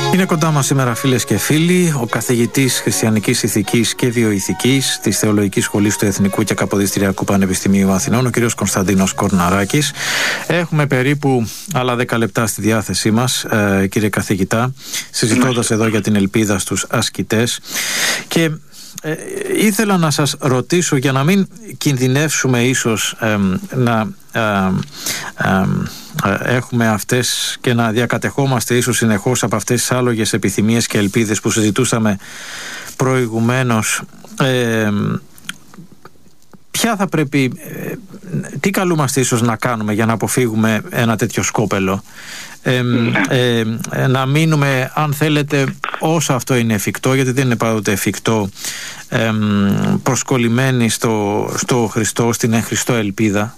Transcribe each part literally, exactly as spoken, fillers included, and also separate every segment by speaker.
Speaker 1: Είναι κοντά μας σήμερα, φίλες και φίλοι, ο καθηγητής χριστιανικής ηθικής και βιοηθικής της Θεολογικής Σχολής του Εθνικού και Καποδιστριακού Πανεπιστημίου Αθηνών, ο κ. Κωνσταντίνος Κορναράκης. Έχουμε περίπου άλλα δέκα λεπτά στη διάθεσή μας, ε, κύριε καθηγητά, συζητώντας εδώ για την ελπίδα στους ασκητές. Και ε, ήθελα να σας ρωτήσω, για να μην κινδυνεύσουμε ίσως ε, να ε, ε, ε, έχουμε αυτές και να διακατεχόμαστε ίσως συνεχώς από αυτές τις άλογες επιθυμίες και ελπίδες που συζητούσαμε προηγουμένως, ε, ποια θα πρέπει, ε, τι καλούμαστε ίσως να κάνουμε για να αποφύγουμε ένα τέτοιο σκόπελο, ε, ε, ε, να μείνουμε, αν θέλετε, όσο αυτό είναι εφικτό, γιατί δεν είναι πάντοτε εφικτό, ε, προσκολλημένοι στο, στο Χριστό, στην εν Χριστώ ελπίδα.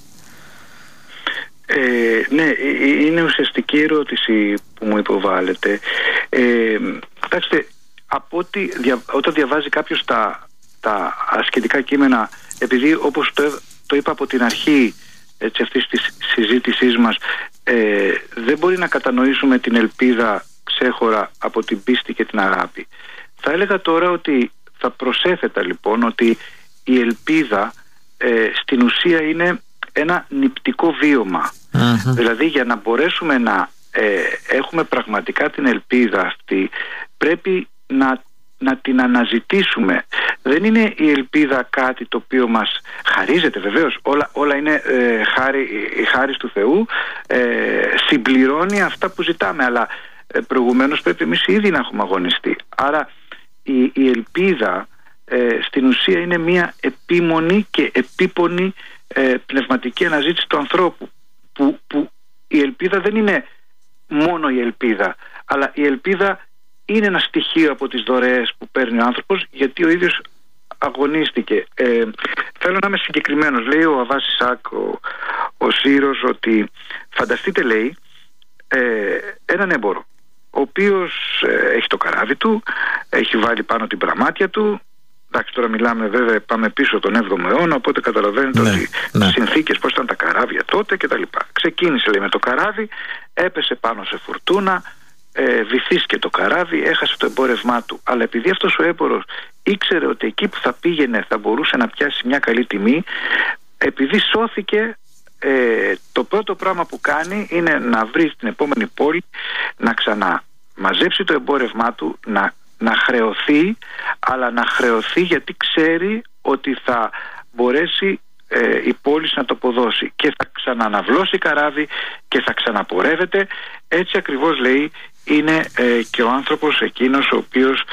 Speaker 2: Ε, ναι, είναι ουσιαστική ερώτηση που μου υποβάλλεται. Ε, κοιτάξτε, από ότι δια, όταν διαβάζει κάποιος τα, τα ασκητικά κείμενα, επειδή όπως το, το είπα από την αρχή έτσι, αυτής της συζήτησής μας, ε, δεν μπορεί να κατανοήσουμε την ελπίδα ξέχωρα από την πίστη και την αγάπη. Θα έλεγα τώρα ότι θα προσέθετα λοιπόν ότι η ελπίδα ε, στην ουσία είναι ένα νηπτικό βίωμα. Uh-huh. Δηλαδή, για να μπορέσουμε να ε, έχουμε πραγματικά την ελπίδα αυτή, πρέπει να, να την αναζητήσουμε. Δεν είναι η ελπίδα κάτι το οποίο μας χαρίζεται, βεβαίως. Όλα, όλα είναι ε, χάρη, η χάρις του Θεού, ε, συμπληρώνει αυτά που ζητάμε, αλλά ε, προηγουμένως πρέπει εμείς ήδη να έχουμε αγωνιστεί. Άρα η, η ελπίδα ε, στην ουσία είναι μια επίμονη και επίπονη ε, πνευματική αναζήτηση του ανθρώπου. Που, που η ελπίδα δεν είναι μόνο η ελπίδα, αλλά η ελπίδα είναι ένα στοιχείο από τις δωρεές που παίρνει ο άνθρωπος, γιατί ο ίδιος αγωνίστηκε. Ε, θέλω να είμαι συγκεκριμένος. Λέει ο Αββάς Ισακ, ο, ο Σύρος, ότι φανταστείτε, λέει, ε, έναν έμπορο ο οποίος ε, έχει το καράβι του, έχει βάλει πάνω την πραμάτια του. Εντάξει, τώρα μιλάμε, βέβαια, πάμε πίσω τον έβδομο αιώνα, οπότε καταλαβαίνετε, ναι, ότι ναι. συνθήκες, πώς ήταν τα καράβια τότε κτλ. Ξεκίνησε, λέει, με το καράβι, έπεσε πάνω σε φουρτούνα, ε, βυθίστηκε το καράβι, έχασε το εμπόρευμά του. Αλλά επειδή αυτός ο έμπορος ήξερε ότι εκεί που θα πήγαινε θα μπορούσε να πιάσει μια καλή τιμή, επειδή σώθηκε, ε, το πρώτο πράγμα που κάνει είναι να βρει στην επόμενη πόλη, να ξαναμαζέψει το εμπόρευμά του, να να χρεωθεί, αλλά να χρεωθεί γιατί ξέρει ότι θα μπορέσει ε, η πόλη να το αποδώσει και θα ξαναναυλώσει καράβι και θα ξαναπορεύεται. Έτσι ακριβώς, λέει, είναι ε, και ο άνθρωπος εκείνος ο οποίος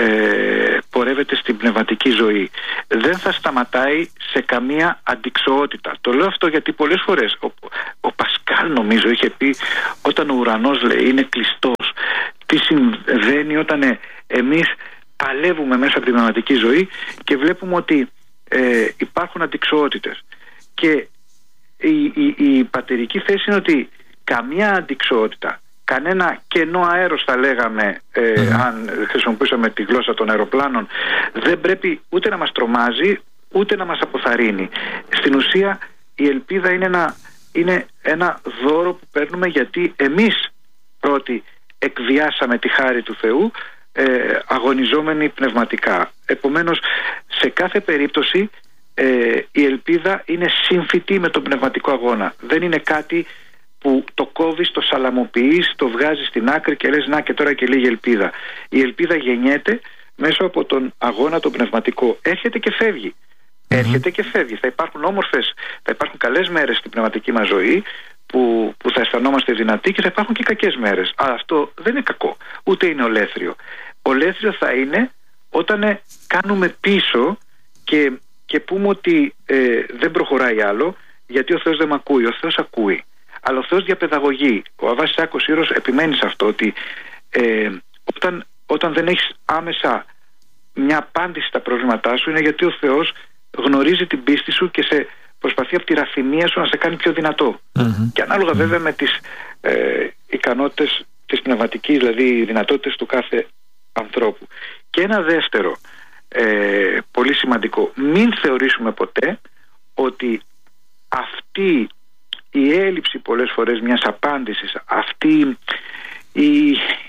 Speaker 2: ε, πορεύεται στην πνευματική ζωή. Δεν θα σταματάει σε καμία αντιξοότητα. Το λέω αυτό γιατί πολλές φορές ο, ο Πασκάλ, νομίζω, είχε πει, όταν ο ουρανός, λέει, είναι κλειστός, τι συμβαίνει όταν ε, εμείς παλεύουμε μέσα από την πνευματική ζωή και βλέπουμε ότι ε, υπάρχουν αντιξοότητες. Και η, η, η πατερική θέση είναι ότι καμία αντιξοότητα, κανένα κενό αέρος, θα λέγαμε, ε, mm. αν χρησιμοποιούσαμε τη γλώσσα των αεροπλάνων, δεν πρέπει ούτε να μας τρομάζει ούτε να μας αποθαρρύνει. Στην ουσία η ελπίδα είναι ένα, είναι ένα δώρο που παίρνουμε γιατί εμείς πρώτοι εκβιάσαμε τη χάρη του Θεού, ε, αγωνιζόμενοι πνευματικά. Επομένως, σε κάθε περίπτωση ε, η ελπίδα είναι σύμφυτη με τον πνευματικό αγώνα. Δεν είναι κάτι που το κόβεις, το σαλαμοποιείς, το βγάζεις στην άκρη και λες να και τώρα και λίγη ελπίδα. Η ελπίδα γεννιέται μέσα από τον αγώνα τον πνευματικό. Έρχεται και φεύγει. Mm-hmm. Έρχεται και φεύγει. Θα υπάρχουν όμορφες, θα υπάρχουν καλές μέρες στην πνευματική μας ζωή, Που, που θα αισθανόμαστε δυνατοί, και θα υπάρχουν και κακές μέρες. Αλλά αυτό δεν είναι κακό, ούτε είναι ολέθριο. Ολέθριο θα είναι όταν ε, κάνουμε πίσω και, και πούμε ότι ε, δεν προχωράει άλλο, γιατί ο Θεός δεν μ' ακούει. Ο Θεός ακούει, αλλά ο Θεός διαπαιδαγωγεί. Ο Αββάς Ισακ ο Σύρος επιμένει σε αυτό, ότι ε, όταν, όταν δεν έχεις άμεσα μια απάντηση στα προβλήματά σου, είναι γιατί ο Θεός γνωρίζει την πίστη σου και σε προσπαθεί από τη ραφινία σου να σε κάνει πιο δυνατό. Mm-hmm. Και ανάλογα mm-hmm. βέβαια με τις ε, ικανότητες της πνευματικής, δηλαδή οι δυνατότητες του κάθε ανθρώπου. Και ένα δεύτερο ε, πολύ σημαντικό, μην θεωρήσουμε ποτέ ότι αυτή η έλλειψη πολλές φορές μιας απάντησης, αυτή η,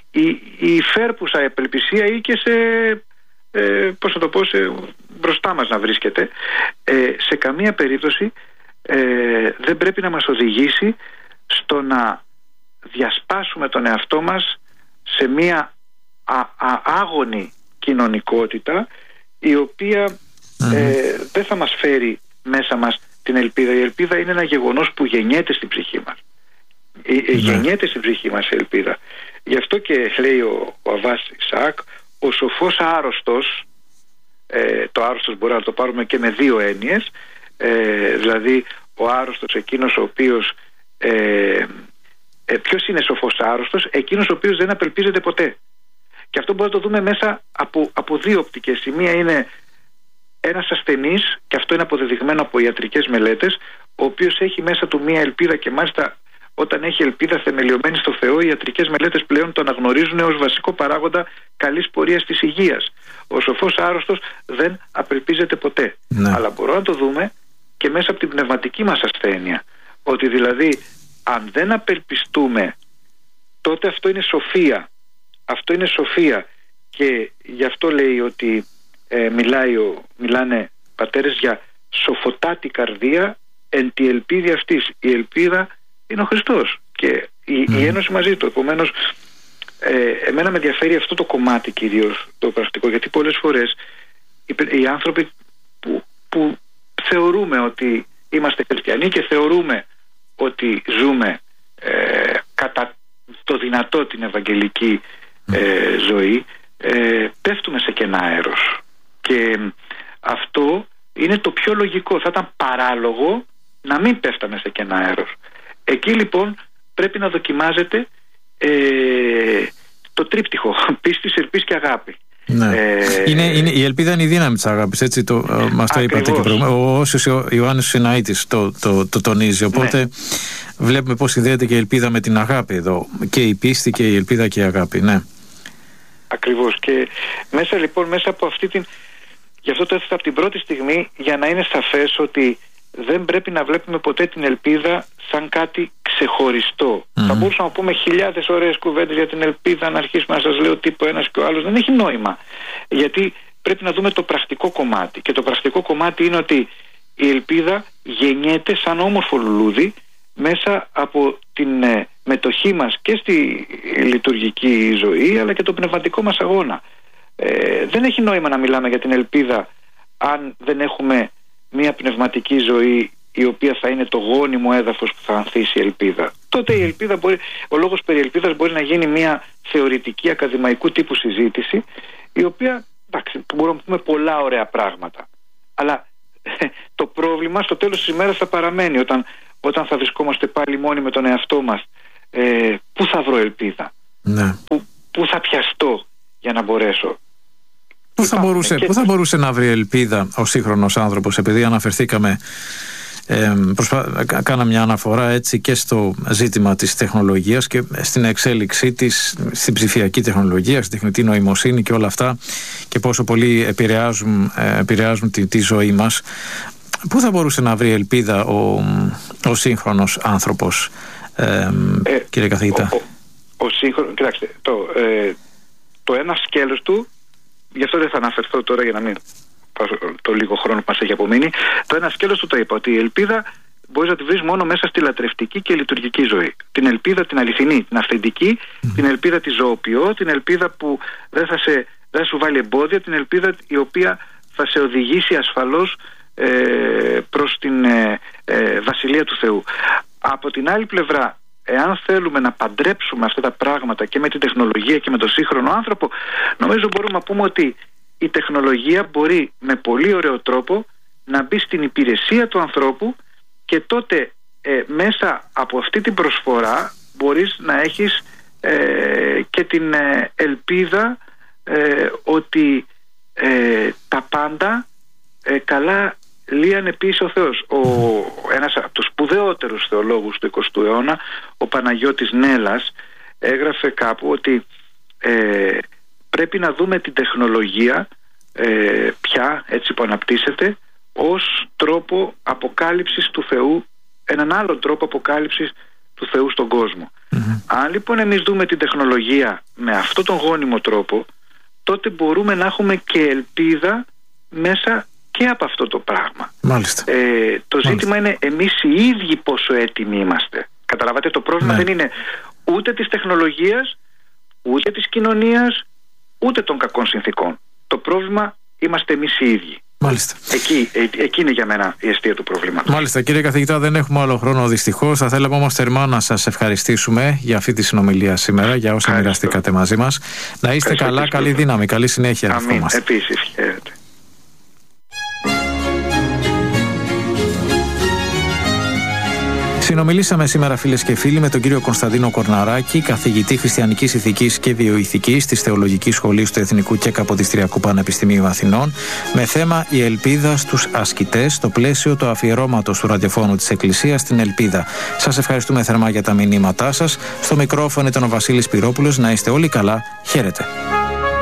Speaker 2: η, η φέρπουσα απελπισία ή και σε, ε, πώς θα το πω, σε, μπροστά μας να βρίσκεται, ε, σε καμία περίπτωση ε, δεν πρέπει να μας οδηγήσει στο να διασπάσουμε τον εαυτό μας σε μία α, α, άγονη κοινωνικότητα, η οποία mm. ε, δεν θα μας φέρει μέσα μας την ελπίδα. Η ελπίδα είναι ένα γεγονός που γεννιέται στην ψυχή μας. Mm. Γεννιέται στην ψυχή μας η ελπίδα. Γι' αυτό και λέει ο, ο Αββάς Ισαάκ, ο σοφός άρρωστος, ε, το άρρωστος μπορεί να το πάρουμε και με δύο έννοιες, ε, δηλαδή ο άρρωστος εκείνος ο οποίος ε, ε, ποιος είναι σοφός άρρωστος? Εκείνος ο οποίος δεν απελπίζεται ποτέ. Και αυτό μπορεί να το δούμε μέσα από, από δύο οπτικές. Η μία είναι ένας ασθενής, και αυτό είναι αποδεδειγμένο από ιατρικές μελέτες, ο οποίος έχει μέσα του μία ελπίδα, και μάλιστα όταν έχει ελπίδα θεμελιωμένη στο Θεό, οι ιατρικές μελέτες πλέον το αναγνωρίζουν ως βασικό παράγοντα καλής πορείας της υγείας. Ο σοφός άρρωστος δεν απελπίζεται ποτέ. Ναι. Αλλά μπορούμε να το δούμε και μέσα από την πνευματική μας ασθένεια, ότι δηλαδή αν δεν απελπιστούμε, τότε αυτό είναι σοφία. Αυτό είναι σοφία. Και γι' αυτό λέει ότι ε, μιλάει ο, μιλάνε πατέρες για σοφοτάτη καρδία εν τη ελπίδη αυτής. Η ελπίδα είναι ο Χριστός και η, mm. η ένωση μαζί του. Επομένως, ε, εμένα με ενδιαφέρει αυτό το κομμάτι κυρίως, το πρακτικό, γιατί πολλές φορές οι, οι άνθρωποι που, που θεωρούμε ότι είμαστε χριστιανοί και θεωρούμε ότι ζούμε ε, κατά το δυνατό την ευαγγελική ε, ζωή, ε, πέφτουμε σε κενά αέρος, και αυτό είναι το πιο λογικό. Θα ήταν παράλογο να μην πέφταμε σε κενά αέρος. Εκεί λοιπόν πρέπει να δοκιμάζεται ε, το τρίπτυχο πίστης, ελπίς και αγάπη.
Speaker 1: Ναι. Ε, είναι, είναι, η ελπίδα είναι η δύναμη της αγάπης, έτσι το, ε, μας το είπατε και προηγούμενα. Ο Όσιος Ιωάννης Συναΐτης το, το, το τονίζει, οπότε ναι. Βλέπουμε πώς συνδέεται και η ελπίδα με την αγάπη εδώ, και η πίστη και η ελπίδα και η αγάπη. Ναι.
Speaker 2: Ακριβώς. Και μέσα λοιπόν, μέσα από αυτή την, γι' αυτό το έθεσα από την πρώτη στιγμή, για να είναι σαφές ότι δεν πρέπει να βλέπουμε ποτέ την ελπίδα σαν κάτι ξεχωριστό. Mm-hmm. Θα μπορούσαμε να πούμε χιλιάδες ωραίες κουβέντες για την ελπίδα, να αρχίσουμε να σας λέω τύπο ένας και ο άλλος. Δεν έχει νόημα. Γιατί πρέπει να δούμε το πρακτικό κομμάτι. Και το πρακτικό κομμάτι είναι ότι η ελπίδα γεννιέται σαν όμορφο λουλούδι μέσα από την ε, μετοχή μας και στη λειτουργική ζωή, αλλά και το πνευματικό μας αγώνα. Ε, δεν έχει νόημα να μιλάμε για την ελπίδα αν δεν έχουμε μια πνευματική ζωή η οποία θα είναι το γόνιμο έδαφος που θα ανθίσει η ελπίδα. Τότε η ελπίδα μπορεί, ο λόγος περί ελπίδας μπορεί να γίνει μια θεωρητική ακαδημαϊκού τύπου συζήτηση, η οποία, εντάξει, μπορούμε να πούμε πολλά ωραία πράγματα, αλλά το πρόβλημα στο τέλος της ημέρας θα παραμένει όταν, όταν θα βρισκόμαστε πάλι μόνοι με τον εαυτό μας. Ε, πού θα βρω ελπίδα? Ναι. Πού, πού θα πιαστώ για να μπορέσω?
Speaker 1: Πού θα, μπορούσε, και... πού θα μπορούσε να βρει ελπίδα ο σύγχρονος άνθρωπος, επειδή αναφερθήκαμε, ε, προσπα... κάναμε μια αναφορά έτσι και στο ζήτημα της τεχνολογίας και στην εξέλιξή της, στην ψηφιακή τεχνολογία, στην τεχνητή νοημοσύνη και όλα αυτά, και πόσο πολύ επηρεάζουν, ε, επηρεάζουν τη, τη ζωή μας. Πού θα μπορούσε να βρει ελπίδα ο, ο σύγχρονος άνθρωπος, ε, ε, κύριε καθηγητά?
Speaker 2: Ο, ο, ο σύγχρονος, κοιτάξτε, το, ε, το ένα σκέλος του, γι' αυτό δεν θα αναφερθώ τώρα για να μην το λίγο χρόνο που μας έχει απομείνει. Το ένα σκέλος του το είπα, ότι η ελπίδα μπορείς να τη βρεις μόνο μέσα στη λατρευτική και λειτουργική ζωή. Την ελπίδα την αληθινή, την αυθεντική, mm. την ελπίδα τη ζωοποιώ, την ελπίδα που δεν θα, σε, δεν θα σου βάλει εμπόδια, την ελπίδα η οποία θα σε οδηγήσει ασφαλώς ε, προς την ε, ε, Βασιλεία του Θεού. Από την άλλη πλευρά, εάν θέλουμε να παντρέψουμε αυτά τα πράγματα και με την τεχνολογία και με τον σύγχρονο άνθρωπο, νομίζω μπορούμε να πούμε ότι η τεχνολογία μπορεί με πολύ ωραίο τρόπο να μπει στην υπηρεσία του ανθρώπου, και τότε ε, μέσα από αυτή την προσφορά μπορείς να έχεις ε, και την ε, ελπίδα ε, ότι ε, τα πάντα ε, καλά λύαν επίσης ο Θεός. Ο, ένας από τους σπουδαιότερους θεολόγους του εικοστού αιώνα, ο Παναγιώτης Νέλας, έγραφε κάπου ότι ε, πρέπει να δούμε την τεχνολογία ε, πια, έτσι που αναπτύσσεται, ως τρόπο αποκάλυψης του Θεού, έναν άλλο τρόπο αποκάλυψης του Θεού στον κόσμο.
Speaker 1: Mm-hmm.
Speaker 2: Αν λοιπόν εμείς δούμε την τεχνολογία με αυτόν τον γόνιμο τρόπο, τότε μπορούμε να έχουμε και ελπίδα μέσα και από αυτό το πράγμα.
Speaker 1: Μάλιστα.
Speaker 2: Ε, το
Speaker 1: Μάλιστα.
Speaker 2: ζήτημα είναι εμείς οι ίδιοι πόσο έτοιμοι είμαστε. Καταλαβαίνετε, το πρόβλημα
Speaker 1: ναι.
Speaker 2: δεν είναι ούτε της τεχνολογίας, ούτε της κοινωνίας, ούτε των κακών συνθήκων. Το πρόβλημα είμαστε εμείς οι ίδιοι.
Speaker 1: Μάλιστα.
Speaker 2: Εκεί, ε, εκεί είναι για μένα η αιστεία του προβλήματος.
Speaker 1: Μάλιστα, κύριε καθηγητά, δεν έχουμε άλλο χρόνο δυστυχώς. Θα θέλαμε όμως θερμά να σας ευχαριστήσουμε για αυτή τη συνομιλία σήμερα, για όσα μοιραστήκατε μαζί μας. Να είστε Ευχαριστώ καλά, καλή δύναμη, καλή συνέχεια.
Speaker 2: Αμήν, επίσης, χαίρετε.
Speaker 1: Συνομιλήσαμε σήμερα, φίλες και φίλοι, με τον κύριο Κωνσταντίνο Κορναράκη, καθηγητή Χριστιανικής Ηθικής και Βιοειθικής της Θεολογικής Σχολής του Εθνικού και Καποδιστριακού Πανεπιστημίου Αθηνών, με θέμα η ελπίδα στους ασκητές, στο πλαίσιο του αφιερώματος του ραδιοφώνου της Εκκλησίας στην Ελπίδα. Σας ευχαριστούμε θερμά για τα μηνύματά σας. Στο μικρόφωνο ήταν ο Βασίλης Πυρόπουλος. Να είστε όλοι καλά. Χαίρετε.